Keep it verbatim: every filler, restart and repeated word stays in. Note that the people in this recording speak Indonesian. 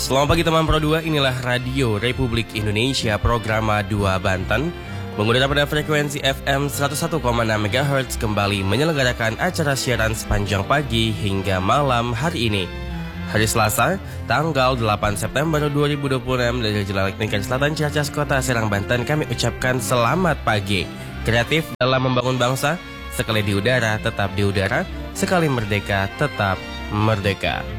Selamat pagi teman Pro dua, inilah Radio Republik Indonesia Programa dua Banten mengudara pada frekuensi F M seratus satu koma enam megahertz kembali menyelenggarakan acara siaran sepanjang pagi hingga malam hari ini. Hari Selasa, tanggal delapan September dua ribu dua puluh enam dari Jalan Lingkar Selatan Ciracas Kota Serang Banten, kami ucapkan selamat pagi. Kreatif dalam membangun bangsa, sekali di udara tetap di udara, sekali merdeka tetap merdeka.